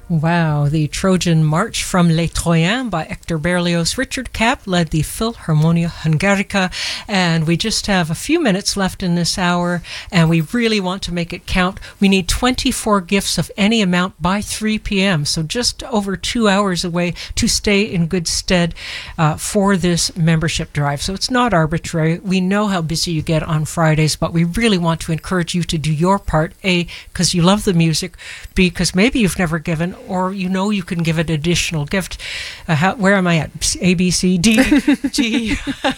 Wow, the Trojan March from Les Troyens by Hector Berlioz. Richard Kapp led the Philharmonia Hungarica, and we just have a few minutes left in this hour, and we really want to make it count. We need 24 gifts of any amount by 3 p.m., so just over 2 hours away to stay in good stead for this membership drive. So it's not arbitrary. We know how busy you get on Fridays, but we really want to encourage you to do your part, A, because you love the music, B, because maybe you've never given, or you know you can give an additional gift. Where am I at? A, B, C, D, G.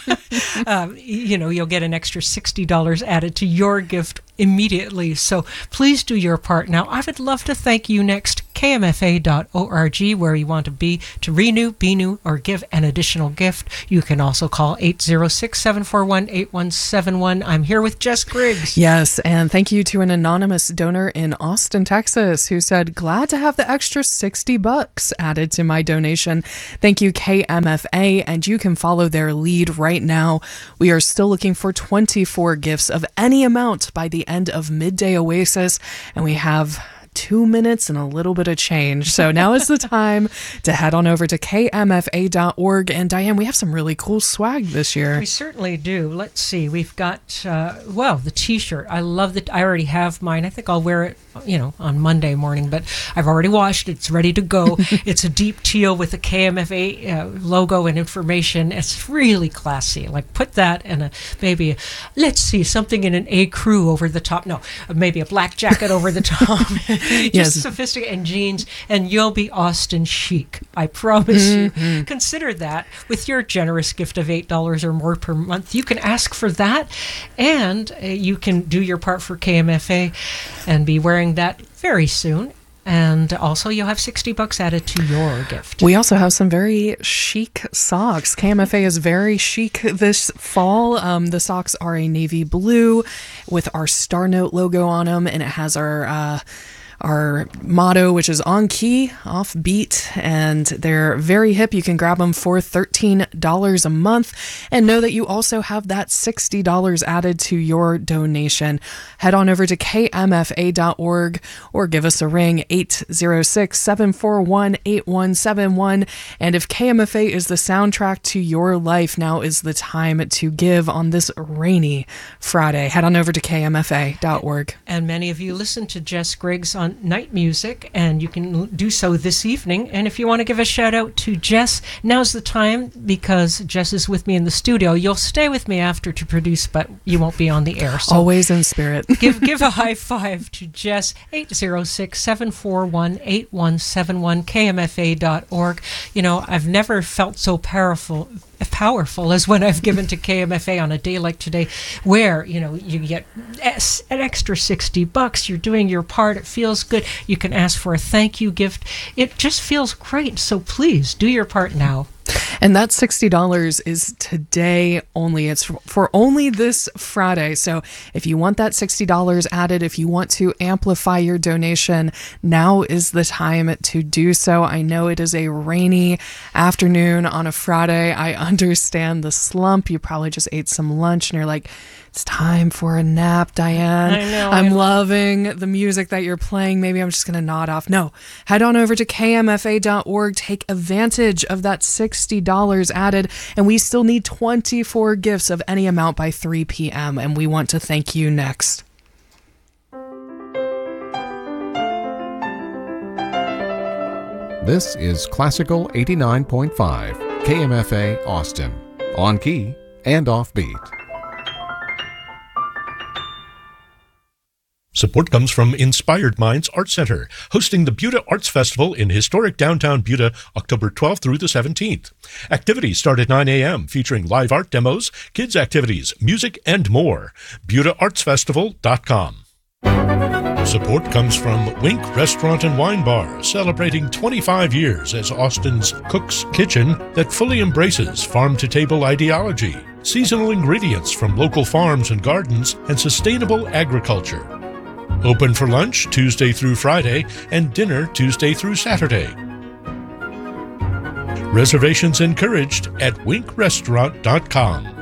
You'll get an extra $60 added to your gift immediately. So please do your part. Now, I would love to thank you next, kmfa.org, where you want to be to renew, be new, or give an additional gift. You can also call 806-741-8171. I'm here with Jess Griggs. Yes, and thank you to an anonymous donor in Austin, Texas, who said, glad to have the extra $60 added to my donation. Thank you, KMFA, and you can follow their lead right now. We are still looking for 24 gifts of any amount by the end of Midday Oasis, and we have 2 minutes and a little bit of change. So now is the time to head on over to kmfa.org. And Diane, we have some really cool swag this year. We certainly do. Let's see. We've got, the t-shirt. I love that. I already have mine. I think I'll wear it, on Monday morning, but I've already washed it. It's ready to go. It's a deep teal with the KMFA logo and information. It's really classy. Like, put that and something in an A crew over the top. No, maybe a black jacket over the top. Just sophisticated, and jeans, and you'll be Austin chic. I promise you. Consider that with your generous gift of $8 or more per month. You can ask for that, and you can do your part for KMFA and be wearing that very soon. And also, you'll have $60 added to your gift. We also have some very chic socks. KMFA is very chic this fall. The socks are a navy blue with our Star Note logo on them, and it has our motto, which is on key, off beat, and they're very hip. You can grab them for $13 a month, and know that you also have that $60 added to your donation. Head on over to kmfa.org or give us a ring, 806-741-8171. And if KMFA is the soundtrack to your life, now is the time to give on this rainy Friday. Head on over to kmfa.org. And many of you listen to Jess Griggs on Night Music, and you can do so this evening. And if you want to give a shout out to Jess, now's the time, because Jess is with me in the studio. You'll stay with me after to produce, but you won't be on the air. So always in spirit. give a high five to Jess, 806-741-8171, kmfa.org. I've never felt so powerful as when I've given to KMFA on a day like today, where you get an extra $60. You're doing your part. It feels good. You can ask for a thank you gift. It just feels great. So please do your part now. And that $60 is today only. It's for only this Friday. So if you want that $60 added, if you want to amplify your donation, now is the time to do so. I know it is a rainy afternoon on a Friday. I understand the slump. You probably just ate some lunch and you're like, it's time for a nap, Diane. I know. I'm loving the music that you're playing. Maybe I'm just going to nod off. No, head on over to kmfa.org. Take advantage of that $60 added. And we still need 24 gifts of any amount by 3 p.m. And we want to thank you next. This is Classical 89.5, KMFA Austin. On key and off beat. Support comes from Inspired Minds Art Center, hosting the Buda Arts Festival in historic downtown Buda, October 12th through the 17th. Activities start at 9 a.m., featuring live art demos, kids' activities, music, and more. BudaArtsFestival.com. Support comes from Wink Restaurant and Wine Bar, celebrating 25 years as Austin's Cook's Kitchen that fully embraces farm-to-table ideology, seasonal ingredients from local farms and gardens, and sustainable agriculture. Open for lunch Tuesday through Friday and dinner Tuesday through Saturday. Reservations encouraged at winkrestaurant.com.